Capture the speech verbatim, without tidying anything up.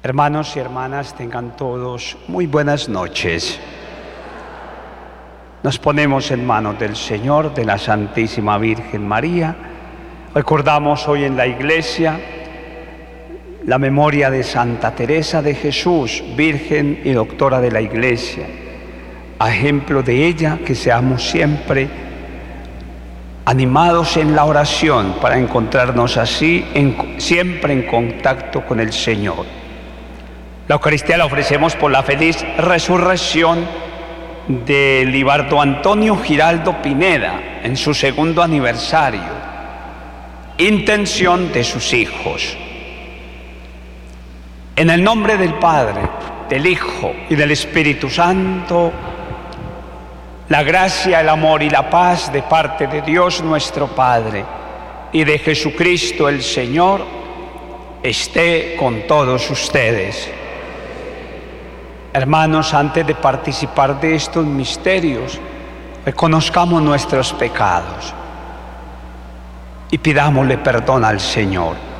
Hermanos y hermanas, tengan todos muy buenas noches. Nos ponemos en manos del Señor, de la Santísima Virgen María. Recordamos hoy en la Iglesia la memoria de Santa Teresa de Jesús, Virgen y Doctora de la Iglesia. A ejemplo de ella, que seamos siempre animados en la oración para encontrarnos así, en, siempre en contacto con el Señor. La Eucaristía la ofrecemos por la feliz resurrección de Libardo Antonio Giraldo Pineda en su segundo aniversario. Intención de sus hijos. En el nombre del Padre, del Hijo y del Espíritu Santo, la gracia, el amor y la paz de parte de Dios nuestro Padre y de Jesucristo el Señor esté con todos ustedes. Hermanos, antes de participar de estos misterios, reconozcamos nuestros pecados y pidámosle perdón al Señor.